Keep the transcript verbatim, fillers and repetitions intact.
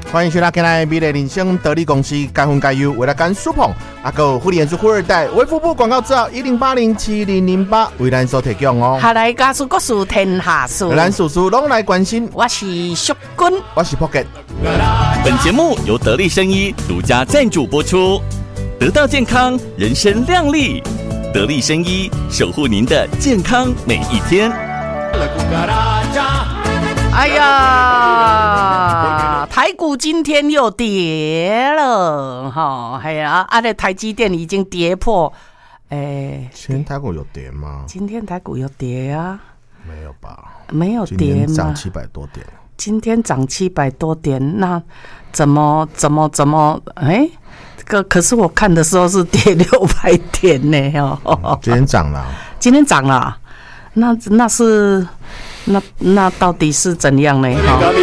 欢迎收听今天的美丽人生得力公司该分该优，为了干苏鹏，阿个富联数富二代，微服部广告资料一零八零七零零八为咱所提供哦。 下来家事国事天下事， 咱叔叔拢来关心。 我是淑君， 我是 Pocket。 本节目由得力生医独家赞助播出，得到健康，人生亮丽。得力生医守护您的健康每一天。 哎呀，台股今天又跌了哈，哎呀，啊，那台积电已经跌破，哎， 今天台股有跌吗？ 今天台股有跌啊？ 没有吧？ 没有跌吗？ 今天涨七百多点。 今天涨七百多点，那怎么怎么怎么？哎，这个可是我看的时候是跌六百点呢哦、 嗯。今天涨了。 今天涨了，那那是那那到底是怎样呢？哈。